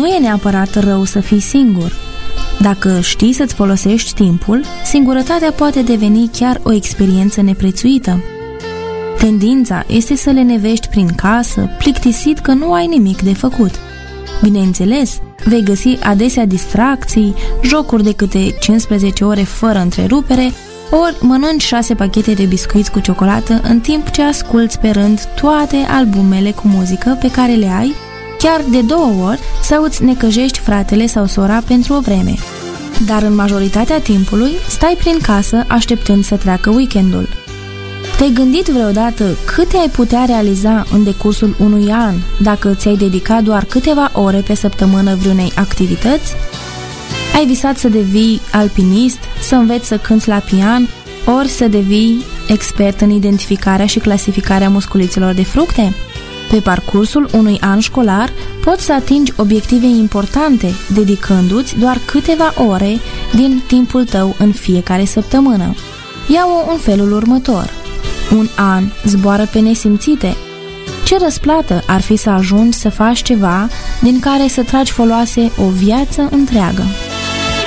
Nu e neapărat rău să fii singur. Dacă știi să-ți folosești timpul, singurătatea poate deveni chiar o experiență neprețuită. Tendința este să lenevești prin casă, plictisit că nu ai nimic de făcut. Bineînțeles, vei găsi adesea distracții, jocuri de câte 15 ore fără întrerupere, ori mănânci 6 pachete de biscuiți cu ciocolată în timp ce asculți pe rând toate albumele cu muzică pe care le ai, chiar de 2 ori, sau îți necăjești fratele sau sora pentru o vreme. Dar în majoritatea timpului stai prin casă așteptând să treacă weekendul. Te-ai gândit vreodată câte ai putea realiza în decursul unui an dacă ți-ai dedicat doar câteva ore pe săptămână vreunei activități? Ai visat să devii alpinist, să înveți să cânți la pian, ori să devii expert în identificarea și clasificarea musculițelor de fructe? Pe parcursul unui an școlar poți să atingi obiective importante dedicându-ți doar câteva ore din timpul tău în fiecare săptămână. Ia-o în felul următor. Un an zboară pe nesimțite. Ce răsplată ar fi să ajungi să faci ceva din care să tragi foloase o viață întreagă?